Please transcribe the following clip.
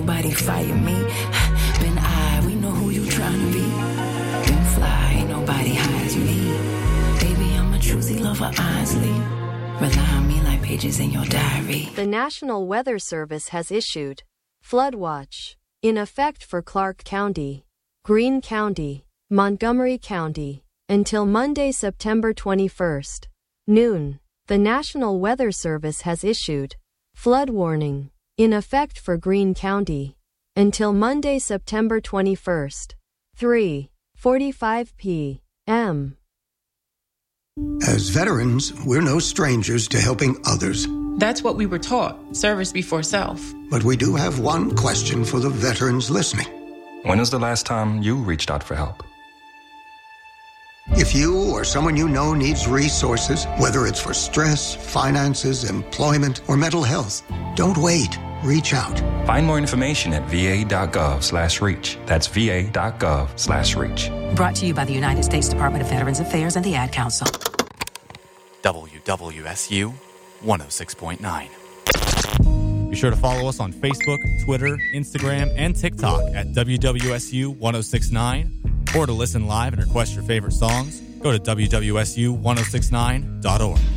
nobody fire me. Been we know who you trying to be. Been fly, ain't nobody hides me. Baby, I'm a choosy lover, honestly. Rely on me like pages in your diary. The National Weather Service has issued flood watch in effect for Clark County, Greene County, Montgomery County, until Monday, September 21st, noon. The National Weather Service has issued flood warning in effect for Greene County until Monday, September 21st, 3:45 p.m. As veterans, we're no strangers to helping others. That's what we were taught, service before self. But we do have one question for the veterans listening. When was the last time you reached out for help? If you or someone you know needs resources, whether it's for stress, finances, employment, or mental health, don't wait. Reach out. Find more information at va.gov/reach. That's va.gov/reach. Brought to you by the United States Department of Veterans Affairs and the Ad Council. WWSU 106.9. Be sure to follow us on Facebook, Twitter, Instagram, and TikTok at WWSU 1069. Or to listen live and request your favorite songs, go to WWSU1069.org.